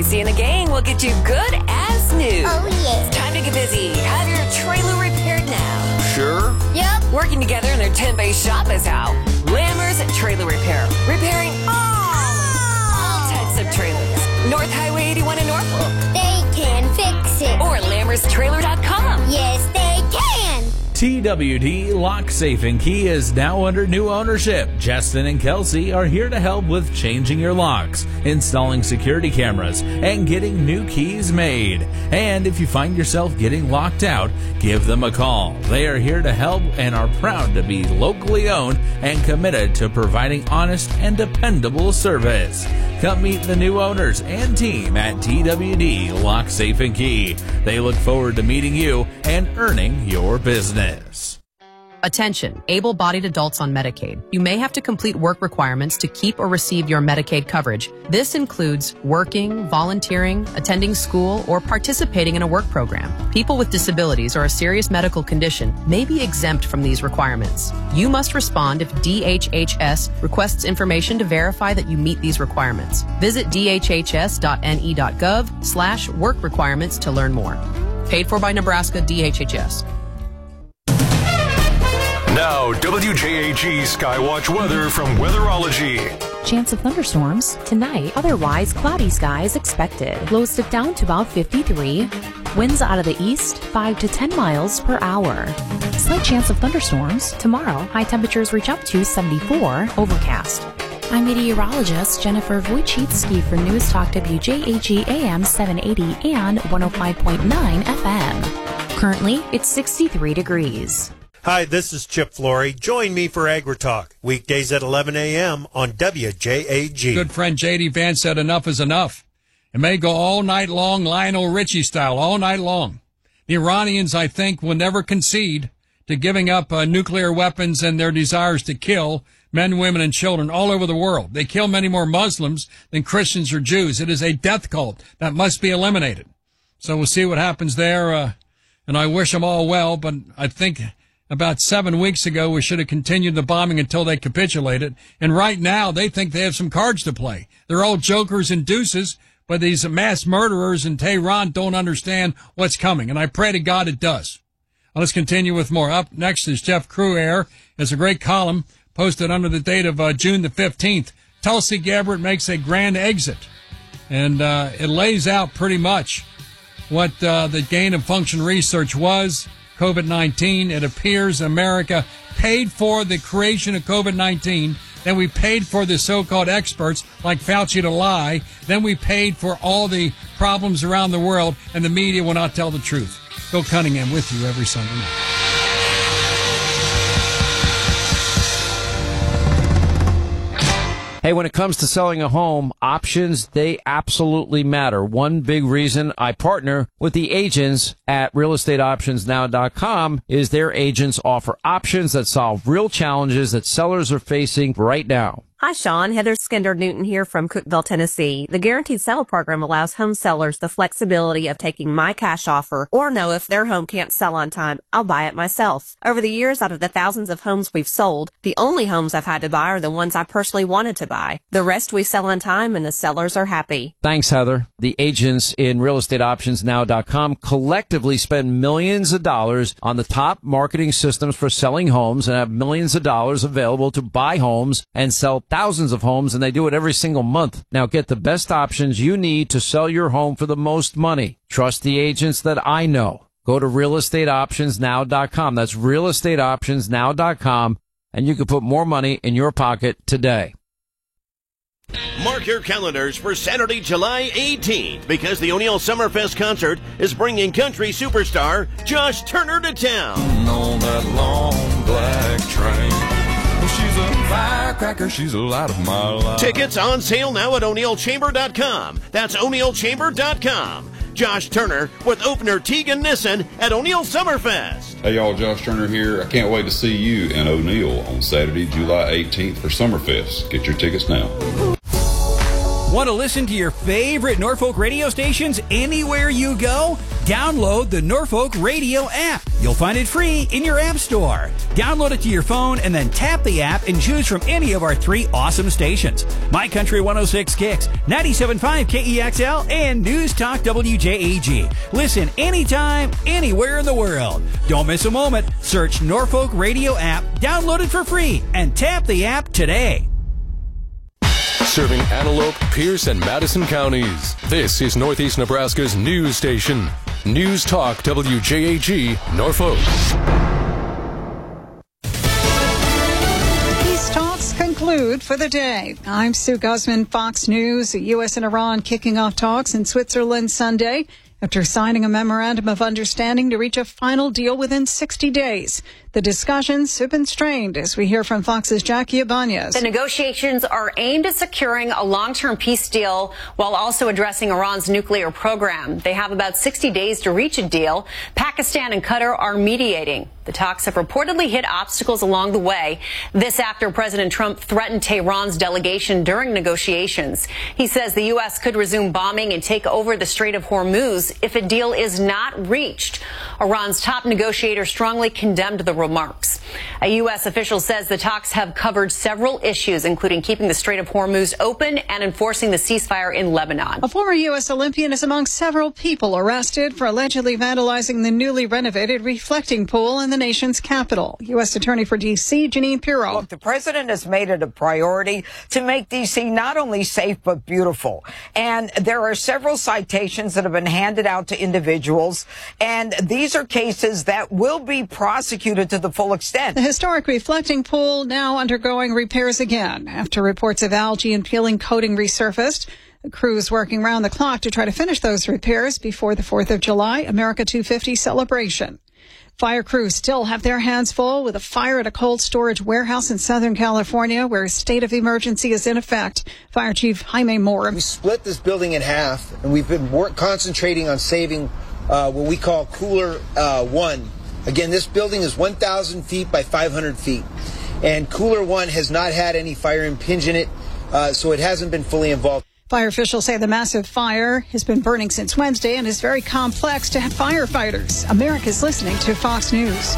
Casey and the gang will get you good as new. Oh, yeah. It's time to get busy. Have your trailer repaired now. Sure? Yep. Working together in their 10-bay shop is how. Lammers Trailer Repair. Repairing all types of trailers. North Highway 81 in Norfolk. They can fix it. Or LammersTrailer.com. Yes, they can. TWD Lock Safe and Key is now under new ownership. Justin and Kelsey are here to help with changing your locks, installing security cameras, and getting new keys made. And if you find yourself getting locked out, give them a call. They are here to help and are proud to be locally owned and committed to providing honest and dependable service. Come meet the new owners and team at TWD Lock Safe and Key. They look forward to meeting you and earning your business. Attention, able-bodied adults on Medicaid. You may have to complete work requirements to keep or receive your Medicaid coverage. This includes working, volunteering, attending school, or participating in a work program. People with disabilities or a serious medical condition may be exempt from these requirements. You must respond if DHHS requests information to verify that you meet these requirements. Visit dhhs.ne.gov/work requirements to learn more. Paid for by Nebraska DHHS. Now, WJAG Skywatch weather from Weatherology. Chance of thunderstorms tonight. Otherwise, cloudy skies expected. Lows dip down to about 53. Winds out of the east, 5 to 10 miles per hour. Slight chance of thunderstorms tomorrow. High temperatures reach up to 74. Overcast. I'm meteorologist Jennifer Wojcicki for News Talk WJAG AM 780 and 105.9 FM. Currently, it's 63 degrees. Hi, this is Chip Flory. Join me for AgriTalk, weekdays at 11 a.m. on WJAG. Good friend J.D. Vance said enough is enough. It may go all night long, Lionel Richie style, all night long. The Iranians, I think, will never concede to giving up nuclear weapons and their desires to kill men, women, and children all over the world. They kill many more Muslims than Christians or Jews. It is a death cult that must be eliminated. So we'll see what happens there, and I wish them all well, but I think about 7 weeks ago, we should have continued the bombing until they capitulated. And right now, they think they have some cards to play. They're all jokers and deuces, but these mass murderers in Tehran don't understand what's coming. And I pray to God it does. Well, let's continue with more. Up next is Jeff Cruaire. There's a great column posted under the date of June the 15th. Tulsi Gabbard makes a grand exit. And it lays out pretty much what the gain of function research was. COVID-19, it appears America paid for the creation of COVID-19. Then we paid for the so-called experts like Fauci to lie. Then we paid for all the problems around the world, and the media will not tell the truth. Bill Cunningham with you every Sunday night. Hey, when it comes to selling a home, options, they absolutely matter. One big reason I partner with the agents at realestateoptionsnow.com is their agents offer options that solve real challenges that sellers are facing right now. Hi, Sean. Heather Skinder-Newton here from Cookeville, Tennessee. The Guaranteed Sale program allows home sellers the flexibility of taking my cash offer or know if their home can't sell on time, I'll buy it myself. Over the years, out of the thousands of homes we've sold, the only homes I've had to buy are the ones I personally wanted to buy. The rest we sell on time and the sellers are happy. Thanks, Heather. The agents in realestateoptionsnow.com collectively spend millions of dollars on the top marketing systems for selling homes and have millions of dollars available to buy homes and sell thousands of homes, and they do it every single month. Now get the best options you need to sell your home for the most money. Trust the agents that I know. Go to realestateoptionsnow.com. That's realestateoptionsnow.com, and you can put more money in your pocket today. Mark your calendars for Saturday, July 18th, because the O'Neill Summerfest concert is bringing country superstar Josh Turner to town. On that long black train. She's a firecracker, she's a light of my life. Tickets on sale now at o'neillchamber.com. That's o'neillchamber.com. Josh Turner with opener Tegan Nissen at O'Neill Summerfest. Hey y'all, Josh Turner here. I can't wait to see you in O'Neill on Saturday, July 18th for Summerfest. Get your tickets now. Want to listen to your favorite Norfolk radio stations anywhere you go? Download the Norfolk Radio app. You'll find it free in your app store. Download it to your phone and then tap the app and choose from any of our 3 awesome stations. My Country 106 Kicks, 97.5 KEXL, and News Talk WJAG. Listen anytime, anywhere in the world. Don't miss a moment. Search Norfolk Radio app, download it for free, and tap the app today. Serving Antelope, Pierce, and Madison counties. This is Northeast Nebraska's news station. News Talk WJAG, Norfolk. Peace talks conclude for the day. I'm Sue Guzman, Fox News. The U.S. and Iran kicking off talks in Switzerland Sunday after signing a memorandum of understanding to reach a final deal within 60 days. The discussions have been strained, as we hear from Fox's Jackie Ibanez. The negotiations are aimed at securing a long-term peace deal while also addressing Iran's nuclear program. They have about 60 days to reach a deal. Pakistan and Qatar are mediating. The talks have reportedly hit obstacles along the way. This after President Trump threatened Tehran's delegation during negotiations. He says the U.S. could resume bombing and take over the Strait of Hormuz if a deal is not reached. Iran's top negotiator strongly condemned the remarks. A U.S. official says the talks have covered several issues, including keeping the Strait of Hormuz open and enforcing the ceasefire in Lebanon. A former U.S. Olympian is among several people arrested for allegedly vandalizing the newly renovated reflecting pool in the nation's capital. U.S. Attorney for D.C., Jeanine Pirro. Look, the president has made it a priority to make D.C. not only safe but beautiful. And there are several citations that have been handed out to individuals, and these are cases that will be prosecuted to the full extent. The historic reflecting pool now undergoing repairs again after reports of algae and peeling coating resurfaced. The crew is working round the clock to try to finish those repairs before the 4th of July America 250 celebration. Fire crews still have their hands full with a fire at a cold storage warehouse in Southern California where a state of emergency is in effect. Fire Chief Jaime Moore. We split this building in half, and we've been concentrating on saving what we call Cooler 1. Again, this building is 1,000 feet by 500 feet, and Cooler 1 has not had any fire impinge in it, so it hasn't been fully involved. Fire officials say the massive fire has been burning since Wednesday and is very complex to firefighters. America's listening to Fox News.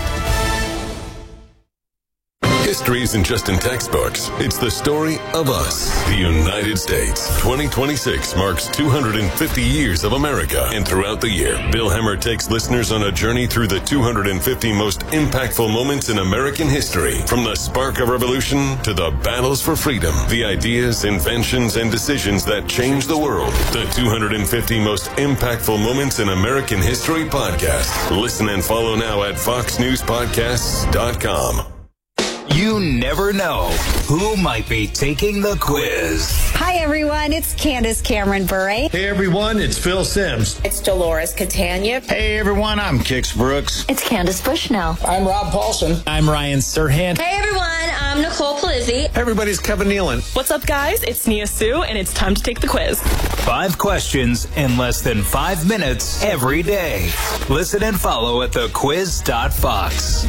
History isn't just in textbooks. It's the story of us, the United States. 2026 marks 250 years of America. And throughout the year, Bill Hemmer takes listeners on a journey through the 250 most impactful moments in American history. From the spark of revolution to the battles for freedom, the ideas, inventions, and decisions that changed the world. The 250 most impactful moments in American history podcast. Listen and follow now at foxnewspodcasts.com. You never know who might be taking the quiz. Hi, everyone. It's Candace Cameron Bure. Hey, everyone. It's Phil Sims. It's Dolores Catania. Hey, everyone. I'm Kix Brooks. It's Candace Bushnell. I'm Rob Paulson. I'm Ryan Serhant. Hey, everyone. I'm Nicole Palizzi. Hey, everybody. It's Kevin Nealon. What's up, guys? It's Nia Sue, and it's time to take the quiz. 5 questions in less than 5 minutes every day. Listen and follow at thequiz.fox.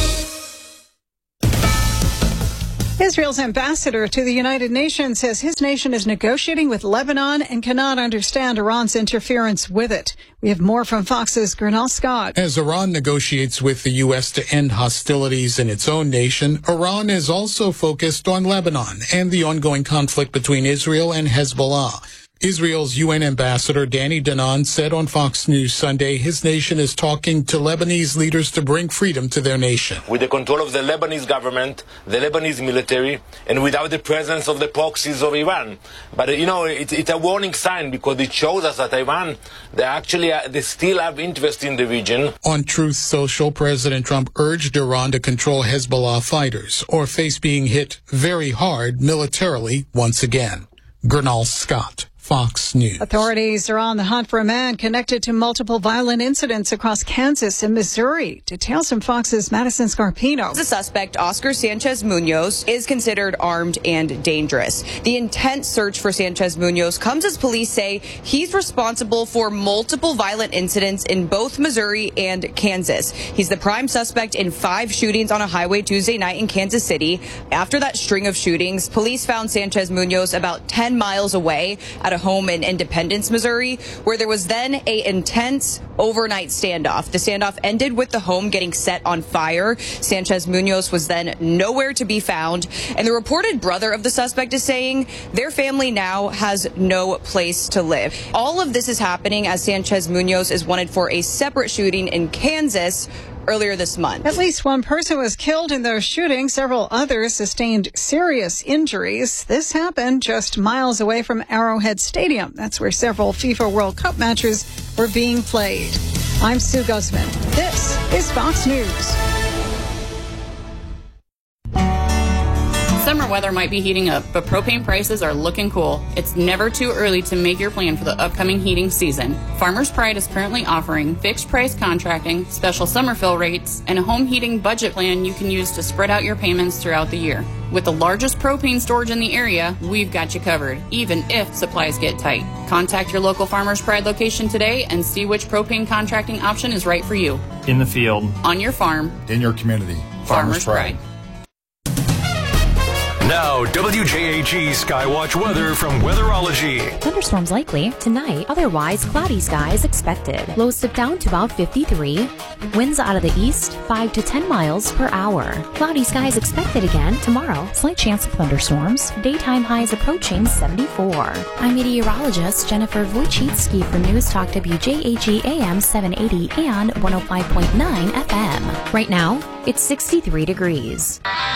Israel's ambassador to the United Nations says his nation is negotiating with Lebanon and cannot understand Iran's interference with it. We have more from Fox's Gernal Scott. As Iran negotiates with the U.S. to end hostilities in its own nation, Iran is also focused on Lebanon and the ongoing conflict between Israel and Hezbollah. Israel's UN ambassador Danny Danon said on Fox News Sunday his nation is talking to Lebanese leaders to bring freedom to their nation. With the control of the Lebanese government, the Lebanese military, and without the presence of the proxies of Iran. But, it's a warning sign because it shows us that Iran, they still have interest in the region. On Truth Social, President Trump urged Iran to control Hezbollah fighters or face being hit very hard militarily once again. Gernal Scott, Fox News. Authorities are on the hunt for a man connected to multiple violent incidents across Kansas and Missouri. Details from Fox's Madison Scarpino. The suspect, Oscar Sanchez Munoz, is considered armed and dangerous. The intense search for Sanchez Munoz comes as police say he's responsible for multiple violent incidents in both Missouri and Kansas. He's the prime suspect in 5 shootings on a highway Tuesday night in Kansas City. After that string of shootings, police found Sanchez Munoz about 10 miles away at a home in Independence, Missouri, where there was then a intense overnight standoff. The standoff ended with the home getting set on fire. Sanchez Munoz was then nowhere to be found, and the reported brother of the suspect is saying their family now has no place to live. All of this is happening as Sanchez Munoz is wanted for a separate shooting in Kansas earlier this month. At least one person was killed in those shootings. Several others sustained serious injuries. This happened just miles away from Arrowhead Stadium. That's where several FIFA World Cup matches were being played. I'm Sue Guzman. This is Fox News. Summer weather might be heating up, but propane prices are looking cool. It's never too early to make your plan for the upcoming heating season. Farmers Pride is currently offering fixed price contracting, special summer fill rates, and a home heating budget plan you can use to spread out your payments throughout the year. With the largest propane storage in the area, we've got you covered, even if supplies get tight. Contact your local Farmers Pride location today and see which propane contracting option is right for you. In the field. On your farm. In your community. Farmers Pride. Now, WJAG Skywatch weather from Weatherology. Thunderstorms likely tonight, otherwise cloudy skies expected. Lows dip down to about 53. Winds out of the east 5 to 10 miles per hour. Cloudy skies expected again tomorrow. Slight chance of thunderstorms. Daytime highs approaching 74. I'm meteorologist Jennifer Wojcicki for News Talk WJAG AM 780 and 105.9 FM. Right now, it's 63 degrees.